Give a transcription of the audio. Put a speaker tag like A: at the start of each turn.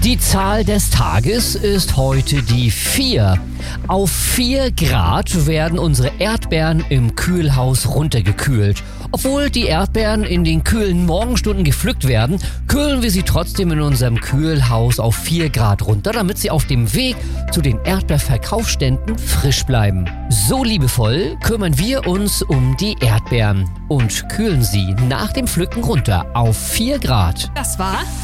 A: Die Zahl des Tages ist heute die 4. Auf 4 Grad werden unsere Erdbeeren im Kühlhaus runtergekühlt. Obwohl die Erdbeeren in den kühlen Morgenstunden gepflückt werden, kühlen wir sie trotzdem in unserem Kühlhaus auf 4 Grad runter, damit sie auf dem Weg zu den Erdbeerverkaufsständen frisch bleiben. So liebevoll kümmern wir uns um die Erdbeeren und kühlen sie nach dem Pflücken runter auf 4 Grad.
B: Das war